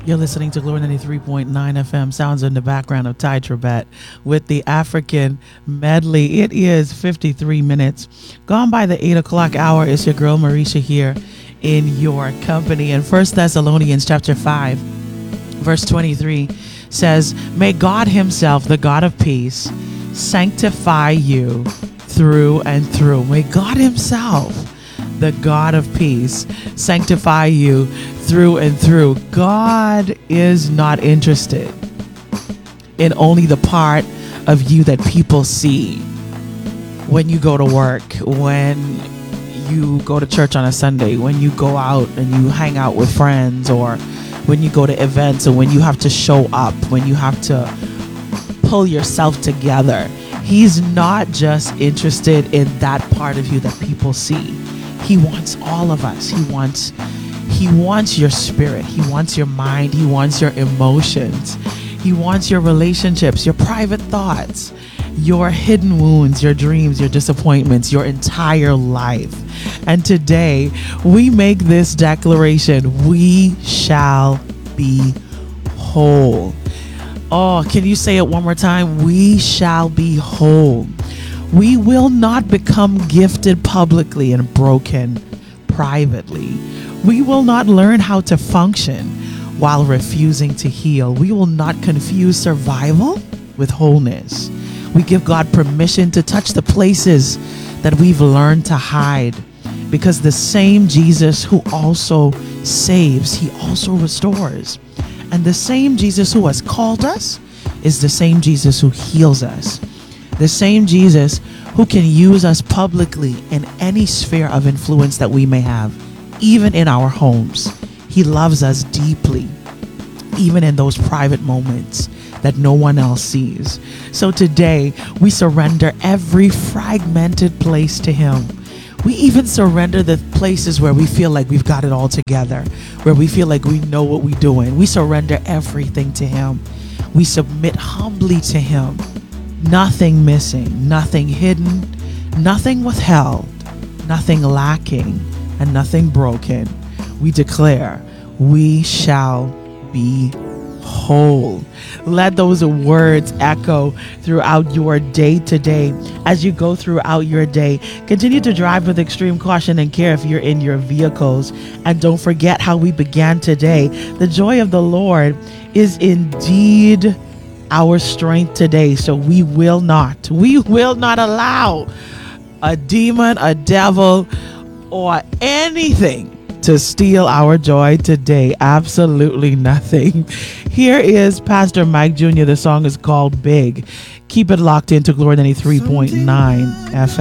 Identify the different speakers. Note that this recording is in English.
Speaker 1: You're listening to Glory 93.9 FM. Sounds in the background of Ty Trebet with the African medley. It is 53 minutes. Gone by the 8 o'clock hour. It's your girl Marisha here in your company. And 1 Thessalonians chapter 5, verse 23 says, "May God himself, the God of peace, sanctify you through and through." May God himself, the God of peace, sanctify you through and through. God is not interested in only the part of you that people see when you go to work, when you go to church on a Sunday, when you go out and you hang out with friends, or when you go to events, or when you have to show up, when you have to pull yourself together. He's not just interested in that part of you that people see. He wants all of us. He wants your spirit. He wants your mind. He wants your emotions. He wants your relationships, your private thoughts, your hidden wounds, your dreams, your disappointments, your entire life. And today we make this declaration: we shall be whole. Oh, can you say it one more time? We shall be whole. We will not become gifted publicly and broken privately. We will not learn how to function while refusing to heal. We will not confuse survival with wholeness. We give God permission to touch the places that we've learned to hide, because the same Jesus who also saves, he also restores. And the same Jesus who has called us is the same Jesus who heals us. The same Jesus who can use us publicly in any sphere of influence that we may have, even in our homes. He loves us deeply, even in those private moments that no one else sees. So today, we surrender every fragmented place to him. We even surrender the places where we feel like we've got it all together, where we feel like we know what we're doing. We surrender everything to him. We submit humbly to him. Nothing missing, nothing hidden, nothing withheld, nothing lacking, and nothing broken. We declare we shall be whole. Let those words echo throughout your day today. As you go throughout your day, continue to drive with extreme caution and care if you're in your vehicles. And don't forget how we began today. The joy of the Lord is indeed our strength today. So we will not allow a demon, a devil, or anything to steal our joy today. Absolutely nothing. Here is Pastor Mike Jr. The song is called Big. Keep it locked into Glory 93.9 FM.